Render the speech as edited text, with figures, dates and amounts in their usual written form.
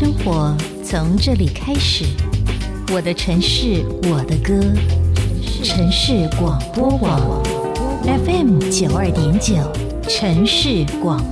生活从这里开始，我的城市，我的歌，城市广播网 FM92.9，城市广